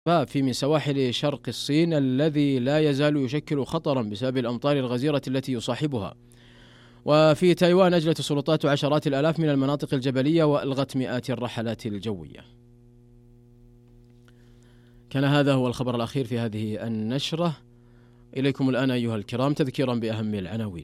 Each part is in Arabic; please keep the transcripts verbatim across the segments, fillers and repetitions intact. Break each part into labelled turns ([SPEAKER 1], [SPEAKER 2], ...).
[SPEAKER 1] في من سواحل شرق الصين الذي لا يزال يشكل خطرا بسبب الأمطار الغزيرة التي يصاحبها. وفي تايوان أجلت السلطات عشرات الآلاف من المناطق الجبلية وألغت مئات الرحلات الجوية. كان هذا هو الخبر الأخير في هذه النشرة. إليكم الآن أيها الكرام تذكيرا بأهم العناوين.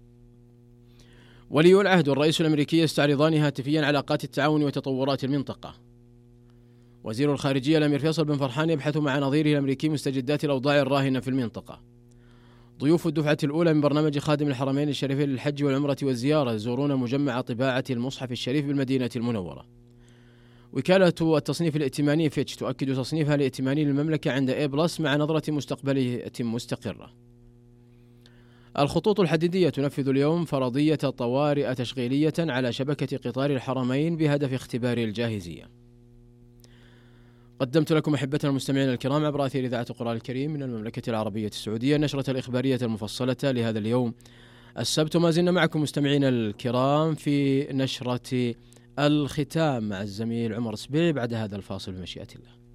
[SPEAKER 1] ولي العهد والرئيس الأمريكي يستعرضان هاتفيا علاقات التعاون وتطورات المنطقة. وزير الخارجية الأمير فيصل بن فرحان يبحث مع نظيره الأمريكي مستجدات الأوضاع الراهنة في المنطقة. ضيوف الدفعة الأولى من برنامج خادم الحرمين الشريفين للحج والعمرة والزيارة يزورون مجمع طباعة المصحف الشريف بالمدينة المنورة. وكالة التصنيف الائتماني فيتش تؤكد تصنيفها الائتماني للمملكة عند A بلس مع نظرة مستقبلية مستقرة. الخطوط الحديدية تنفذ اليوم فرضية طوارئ تشغيلية على شبكة قطار الحرمين بهدف اختبار الجاهزية. قدمت لكم أحبتنا المستمعين الكرام عبر أثير إذاعة القرآن الكريم من المملكة العربية السعودية النشرة الإخبارية المفصلة لهذا اليوم السبت، وما زلنا معكم مستمعين الكرام في نشرة الختام مع الزميل عمر سبيعي بعد هذا الفاصل بمشيئة الله.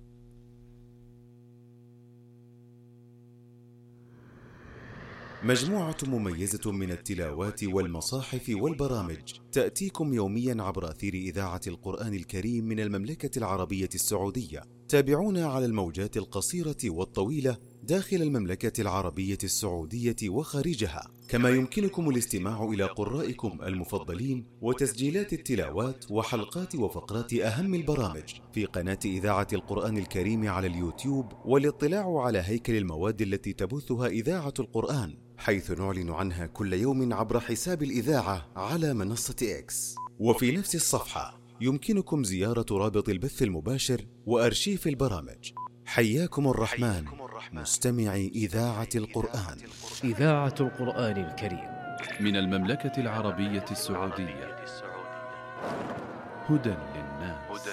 [SPEAKER 2] مجموعة مميزة من التلاوات والمصاحف والبرامج تأتيكم يوميا عبر أثير إذاعة القرآن الكريم من المملكة العربية السعودية. تابعونا على الموجات القصيرة والطويلة داخل المملكة العربية السعودية وخارجها، كما يمكنكم الاستماع إلى قرائكم المفضلين وتسجيلات التلاوات وحلقات وفقرات أهم البرامج في قناة إذاعة القرآن الكريم على اليوتيوب، والاطلاع على هيكل المواد التي تبثها إذاعة القرآن، حيث نعلن عنها كل يوم عبر حساب الإذاعة على منصة إكس. وفي نفس الصفحة يمكنكم زيارة رابط البث المباشر وأرشيف البرامج. حياكم الرحمن مستمعي إذاعة القرآن.
[SPEAKER 1] إذاعة القرآن الكريم
[SPEAKER 3] من المملكة العربية السعودية، هدى للناس.